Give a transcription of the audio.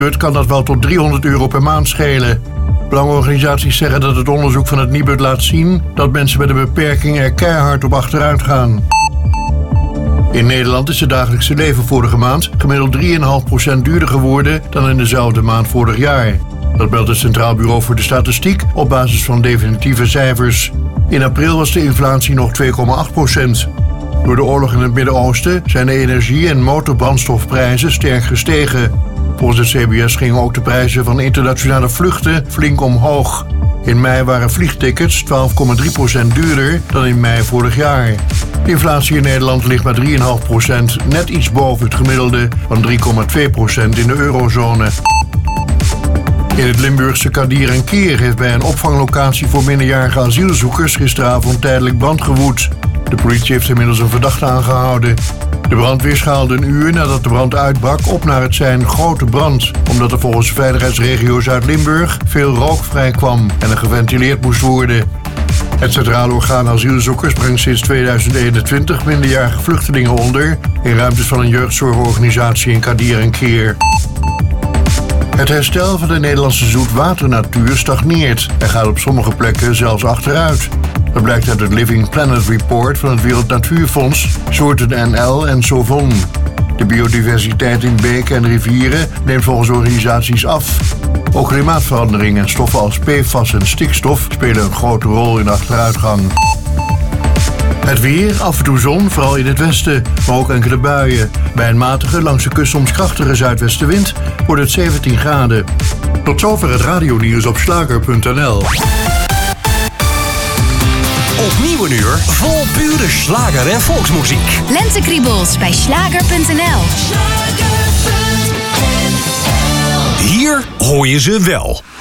kan dat wel tot €300 per maand schelen. Belangenorganisaties zeggen dat het onderzoek van het Nibud laat zien dat mensen met een beperking er keihard op achteruit gaan. In Nederland is het dagelijkse leven vorige maand gemiddeld 3,5% duurder geworden dan in dezelfde maand vorig jaar. Dat meldt het Centraal Bureau voor de Statistiek op basis van definitieve cijfers. In april was de inflatie nog 2,8%. Door de oorlog in het Midden-Oosten zijn de energie- en motorbrandstofprijzen sterk gestegen. Volgens het CBS gingen ook de prijzen van internationale vluchten flink omhoog. In mei waren vliegtickets 12,3% duurder dan in mei vorig jaar. De inflatie in Nederland ligt met 3,5%, net iets boven het gemiddelde van 3,2% in de eurozone. In het Limburgse Kadir en Keer heeft bij een opvanglocatie voor minderjarige asielzoekers gisteravond tijdelijk brand gewoed. De politie heeft inmiddels een verdachte aangehouden. De brandweer schaalde een uur nadat de brand uitbrak op naar het zijn grote brand, omdat er volgens de veiligheidsregio Zuid-Limburg veel rook vrijkwam en er geventileerd moest worden. Het Centraal Orgaan Asielzoekers brengt sinds 2021 minderjarige vluchtelingen onder in ruimtes van een jeugdzorgorganisatie in Kadir en Keer. Het herstel van de Nederlandse zoetwaternatuur stagneert en gaat op sommige plekken zelfs achteruit. Dat blijkt uit het Living Planet Report van het Wereld Natuurfonds, Soorten NL en Sovon. De biodiversiteit in beken en rivieren neemt volgens organisaties af. Ook klimaatverandering en stoffen als PFAS en stikstof spelen een grote rol in de achteruitgang. Het weer, af en toe zon, vooral in het westen, maar ook enkele buien. Bij een matige, langs de kust soms krachtige zuidwestenwind wordt het 17 graden. Tot zover het radionieuws op slager.nl. Opnieuw een uur vol pure slager en volksmuziek. Lentekriebels bij slager.nl. Hier hoor je ze wel.